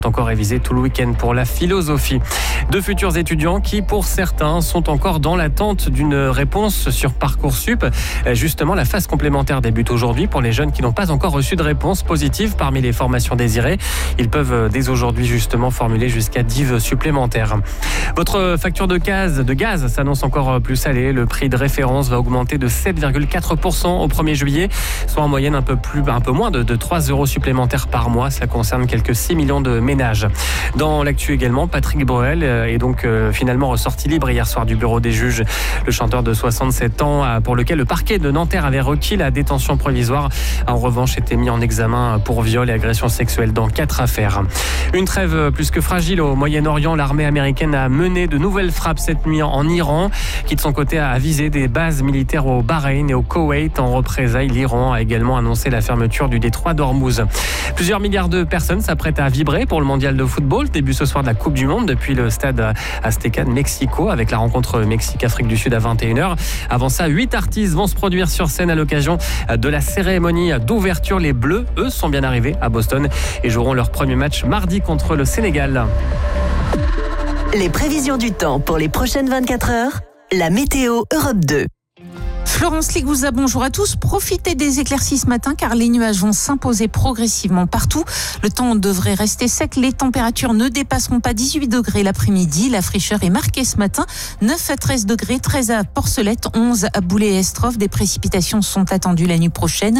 Encore révisé tout le week-end pour la philosophie. De futurs étudiants qui, pour certains, sont encore dans l'attente d'une réponse sur Parcoursup. Justement, la phase complémentaire débute aujourd'hui pour les jeunes qui n'ont pas encore reçu de réponse positive parmi les formations désirées. Ils peuvent dès aujourd'hui justement formuler jusqu'à 10 vœux supplémentaires. Votre facture de gaz s'annonce encore plus salée. Le prix de référence va augmenter de 7,4% au 1er juillet, soit en moyenne un peu moins de 3 € supplémentaires par mois. Ça concerne quelques 6 millions de ménages. Dans l'actu également, Patrick Bruel est donc finalement ressorti libre hier soir du bureau des juges. Le chanteur de 67 ans, pour lequel le parquet de Nanterre avait requis la détention provisoire, a en revanche été mis en examen pour viol et agression sexuelle dans 4 affaires. Une trêve plus que fragile au Moyen-Orient. L'armée américaine a mené de nouvelles frappes cette nuit en Iran, qui de son côté a visé des bases militaires au Bahreïn et au Koweït. En représailles, l'Iran a également annoncé la fermeture du détroit d'Ormuz. Plusieurs milliards de personnes s'apprêtent à vibrer pour le mondial de football. Début ce soir de la Coupe du Monde depuis le stade Azteca de Mexico avec la rencontre Mexique-Afrique du Sud à 21h. Avant ça, 8 artistes vont se produire sur scène à l'occasion de la cérémonie d'ouverture. Les Bleus, eux, sont bien arrivés à Boston et joueront leur premier match mardi contre le Sénégal. Les prévisions du temps pour les prochaines 24 heures, la météo Europe 2. Florence Ligouza, bonjour à tous. Profitez des éclaircies ce matin car les nuages vont s'imposer progressivement partout. Le temps devrait rester sec. Les températures ne dépasseront pas 18 degrés l'après-midi. La fraîcheur est marquée ce matin. 9 à 13 degrés, 13 à Porcelette, 11 à Boulay et Estroff. Des précipitations sont attendues la nuit prochaine.